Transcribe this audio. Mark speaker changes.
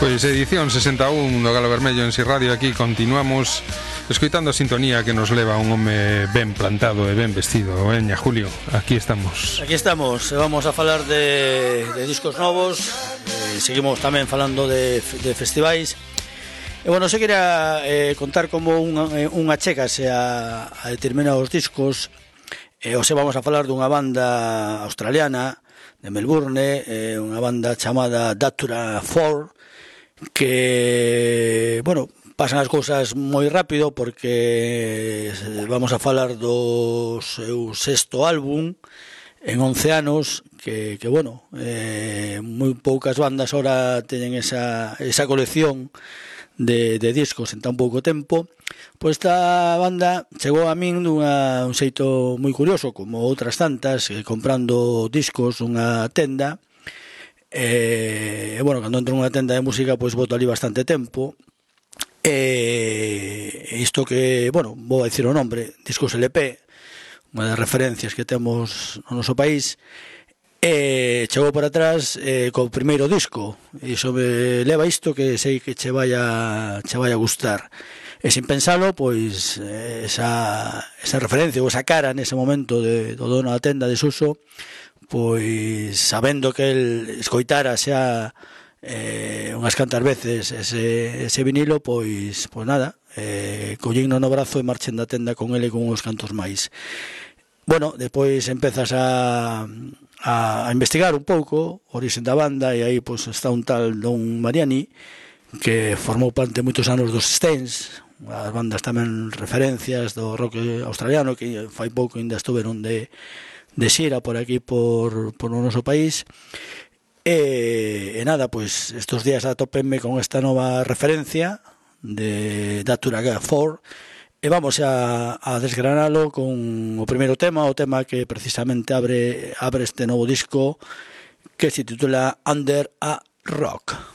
Speaker 1: Pois edición 61 do Galo Vermello en Si Radio. Aquí continuamos escoitando a sintonía que nos leva un home ben plantado e ben vestido. Veña, Julio, aquí estamos.
Speaker 2: Aquí estamos, vamos a falar de discos novos. Seguimos tamén falando de festivais. E bueno, se quería contar como unha chegase a determinados discos. Hoxe vamos a falar dunha banda australiana de Melbourne, unha banda chamada Datura 4, que, bueno, pasan as cousas moi rápido porque vamos a falar do seu sexto álbum en 11 anos, que bueno, moi poucas bandas ahora teñen esa colección de discos en tan pouco tempo. Pois esta banda chegou a min un xeito moi curioso, como outras tantas, comprando discos nunha tenda. Bueno, cando entro nunha tenda de música, pois boto ali bastante tempo. Isto que, bueno, vou a dicir o nombre, Discos LP, unha das referencias que temos no noso país. Chegou por atrás co primeiro disco, e iso me leva isto que sei que che vai a gustar. E sin pensalo, pois esa referencia ou esa cara nese momento do dono da tenda de Suso, pois sabendo que el escoitara xa unhas cantas veces ese vinilo, pois nada, collíno no brazo e marchen da tenda con ele con uns cantos máis. Bueno, depois empezas a investigar un pouco o origen da banda, e aí pois está un tal Don Mariani, que formou parte moitos anos dos Stains, as bandas tamén referencias do rock australiano, que fai pouco ainda estuveron de xira por aquí por o noso país. E nada, pois estos días atópenme con esta nova referencia de Datura 4, e vamos a desgranalo con o primeiro tema, o tema que precisamente abre este novo disco, que se titula Under a Rock.